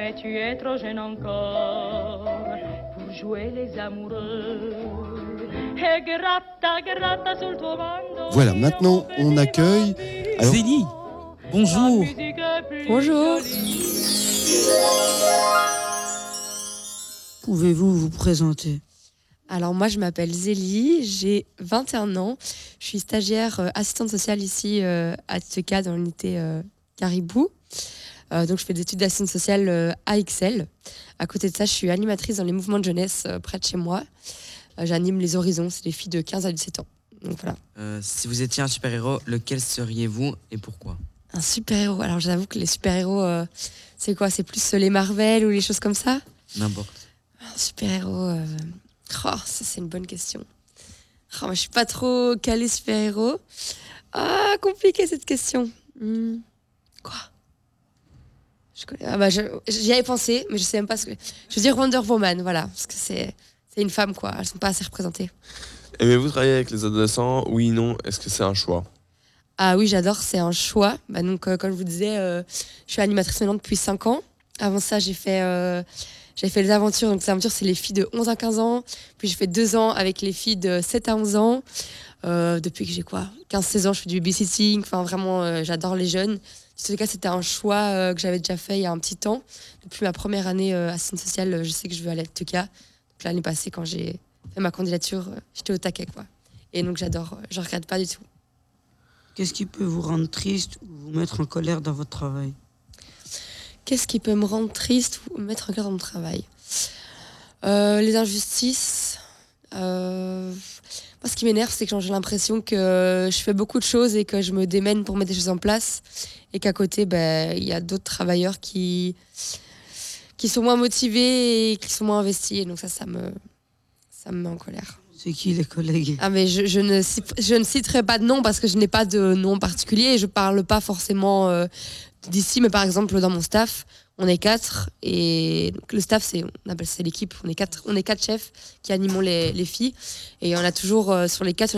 Mais tu es trop jeune encore pour jouer les amoureux. Et gratta, gratta sul tuo bando. Voilà, maintenant on accueille... Alors, Zélie, bonjour. Bonjour. Pouvez-vous vous présenter ? Alors moi je m'appelle Zélie, j'ai 21 ans, je suis stagiaire assistante sociale ici à TK dans l'unité Caribou. Donc je fais des études d'assistante sociale à Ixelles. À côté de ça, je suis animatrice dans les mouvements de jeunesse près de chez moi. J'anime les Horizons, c'est des filles de 15 à 17 ans. Donc voilà. Si vous étiez un super-héros, lequel seriez-vous et pourquoi ? Un super-héros, alors j'avoue que les super-héros, c'est quoi ? C'est plus les Marvel ou les choses comme ça ? N'importe. Un super-héros, ça c'est une bonne question. Moi, je suis pas trop calée super-héros. Ah, compliqué cette question. Quoi ? J'y avais pensé, mais je sais même pas ce que... Je veux dire Wonder Woman, voilà, parce que c'est une femme, quoi. Elles sont pas assez représentées. Aimez-vous travailler avec les adolescents ? Oui, non. Est-ce que c'est un choix ? Ah oui, j'adore, c'est un choix. Donc, comme je vous disais, je suis animatrice maintenant depuis 5 ans. Avant ça, j'ai fait les aventures. Donc, les aventures, c'est les filles de 11 à 15 ans. Puis, j'ai fait 2 ans avec les filles de 7 à 11 ans. Depuis que j'ai 15-16 ans, je fais du babysitting. Enfin, vraiment, j'adore les jeunes. En tout cas, c'était un choix que j'avais déjà fait il y a un petit temps. Depuis ma première année assistante sociale, je sais que je veux aller à TK. Donc, l'année passée, quand j'ai fait ma candidature, j'étais au taquet, quoi. Et donc, j'adore. Je ne regrette pas du tout. Qu'est-ce qui peut vous rendre triste ou vous mettre en colère dans votre travail ? Qu'est-ce qui peut me rendre triste ou me mettre en colère dans mon travail ? Les injustices. Moi, ce qui m'énerve, c'est que j'ai l'impression que je fais beaucoup de choses et que je me démène pour mettre des choses en place. Et qu'à côté, il y a d'autres travailleurs qui sont moins motivés et qui sont moins investis. Et donc ça me met en colère. C'est qui les collègues ? Ah, mais je ne citerai pas de nom parce que je n'ai pas de nom particulier et je parle pas forcément d'ici, mais par exemple dans mon staff, on est 4 et le staff on appelle ça l'équipe, on est 4 chefs qui animons les filles et on a toujours sur les 4